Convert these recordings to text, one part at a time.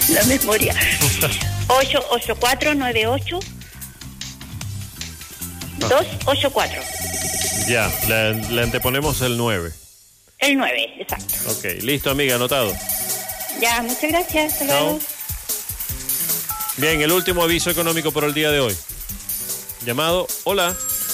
la memoria. 88498 284. Ya, le anteponemos el 9. El 9, exacto. Ok, listo, amiga, anotado. Ya, muchas gracias. Hasta luego. Bien, el último aviso económico por el día de hoy. Llamado, hola.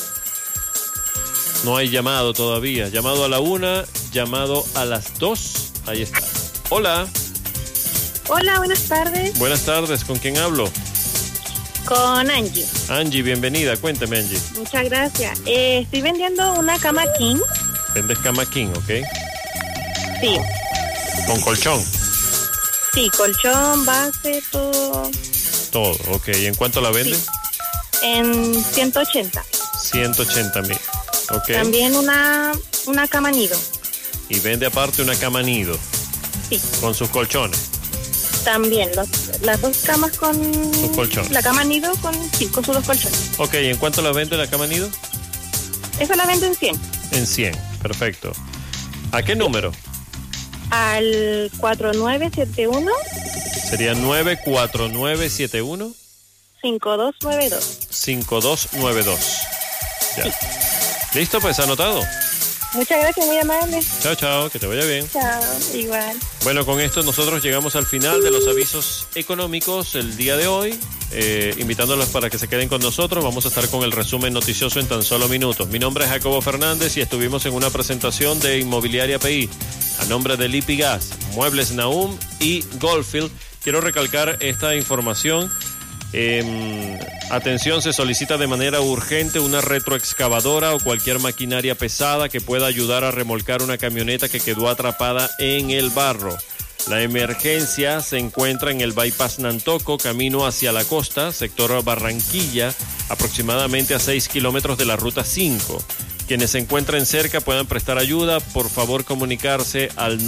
No hay llamado todavía. Llamado a la 1, llamado a las 2. Ahí está. Hola. Hola, buenas tardes. Buenas tardes, ¿con quién hablo? Con Angie. Angie, bienvenida. Cuéntame, Angie. Muchas gracias. Estoy vendiendo una cama king. Vendes cama king, ¿ok? Sí. ¿Con colchón? Sí, colchón, base, todo. Todo, ok. ¿Y en cuánto la vendes? Sí. En 180. 180,000. Ok. También una cama nido. Y vende aparte una cama nido. Sí. Con sus colchones. También, las dos camas con... Sus colchones. La cama nido con sus dos colchones. Ok, ¿y en cuánto la vende la cama nido? Esa la vendo en 100. En 100, perfecto. ¿A qué número? Al 4971. Sería 94971 5292. 5292. Ya. Sí. ¿Listo? Pues anotado. Muchas gracias, muy amable. Chao, chao, que te vaya bien. Chao, igual. Bueno, con esto nosotros llegamos al final de los avisos económicos el día de hoy. Invitándolos para que se queden con nosotros. Vamos a estar con el resumen noticioso en tan solo minutos. Mi nombre es Jacobo Fernández y estuvimos en una presentación de Inmobiliaria PI a nombre de Lipigas, Muebles Nahum y Goldfield. Quiero recalcar esta información. Atención, se solicita de manera urgente una retroexcavadora o cualquier maquinaria pesada que pueda ayudar a remolcar una camioneta que quedó atrapada en el barro. La emergencia se encuentra en el Bypass Nantoco, camino hacia la costa, sector Barranquilla, aproximadamente a 6 kilómetros de la ruta 5. Quienes se encuentren cerca puedan prestar ayuda. Por favor, comunicarse al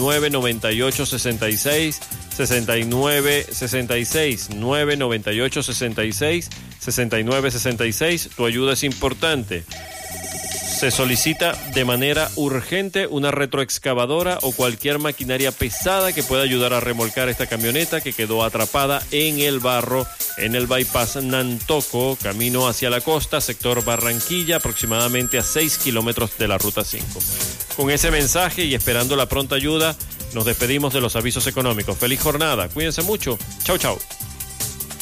998-66-6966. 998-66-6966. Tu ayuda es importante. Se solicita de manera urgente una retroexcavadora o cualquier maquinaria pesada que pueda ayudar a remolcar esta camioneta que quedó atrapada en el barro en el Bypass Nantoco, camino hacia la costa, sector Barranquilla, aproximadamente a 6 kilómetros de la ruta 5. Con ese mensaje y esperando la pronta ayuda, nos despedimos de los avisos económicos. Feliz jornada, cuídense mucho. Chau, chau.